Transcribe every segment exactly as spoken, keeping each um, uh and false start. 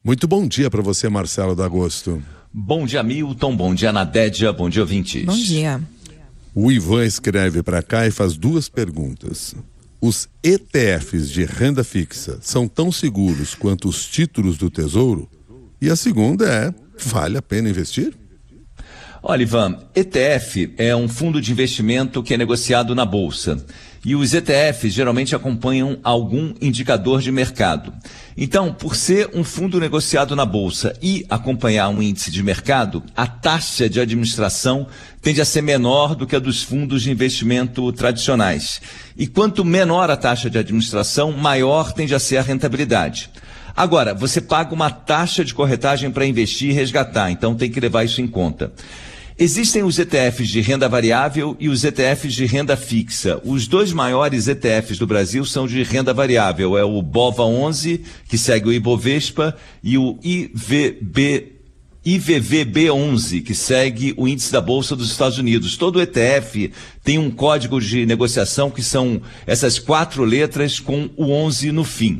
Muito bom dia para você, Marcelo D'Agosto. Bom dia, Milton. Bom dia, Nadédia. Bom dia, ouvintes. Bom dia. O Ivan escreve para cá e faz duas perguntas. Os E T Fs de renda fixa são tão seguros quanto os títulos do Tesouro? E a segunda é, vale a pena investir? Olha, Ivan, E T F é um fundo de investimento que é negociado na Bolsa. E os E T Fs geralmente acompanham algum indicador de mercado. Então, por ser um fundo negociado na Bolsa e acompanhar um índice de mercado, a taxa de administração tende a ser menor do que a dos fundos de investimento tradicionais. E quanto menor a taxa de administração, maior tende a ser a rentabilidade. Agora, você paga uma taxa de corretagem para investir e resgatar, então tem que levar isso em conta. Existem os E T Fs de renda variável e os E T Fs de renda fixa. Os dois maiores E T Fs do Brasil são de renda variável. É o BOVA onze, que segue o Ibovespa, e o I V B, I V V B onze, que segue o índice da Bolsa dos Estados Unidos. Todo E T F tem um código de negociação que são essas quatro letras com o onze no fim.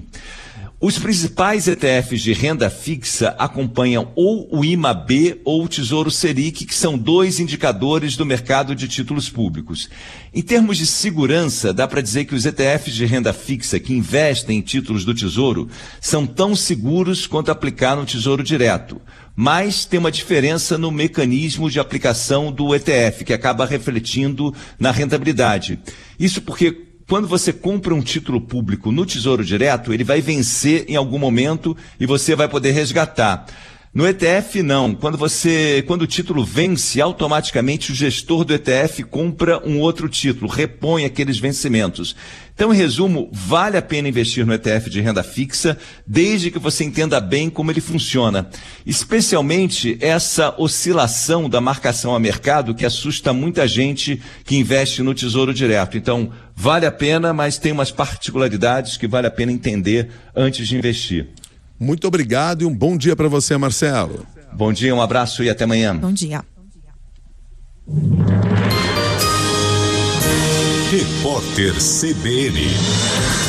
Os principais E T Fs de renda fixa acompanham ou o I M A B ou o Tesouro Selic, que são dois indicadores do mercado de títulos públicos. Em termos de segurança, dá para dizer que os E T Fs de renda fixa que investem em títulos do Tesouro são tão seguros quanto aplicar no Tesouro Direto. Mas tem uma diferença no mecanismo de aplicação do E T F, que acaba refletindo na rentabilidade. Isso porque quando você compra um título público no Tesouro Direto, ele vai vencer em algum momento e você vai poder resgatar. No E T F, não. Quando você, quando o título vence, automaticamente o gestor do E T F compra um outro título, repõe aqueles vencimentos. Então, em resumo, vale a pena investir no E T F de renda fixa, desde que você entenda bem como ele funciona. Especialmente essa oscilação da marcação a mercado que assusta muita gente que investe no Tesouro Direto. Então, vale a pena, mas tem umas particularidades que vale a pena entender antes de investir. Muito obrigado e um bom dia para você, Marcelo. Bom dia, um abraço e até amanhã. Bom dia. Repórter C B N.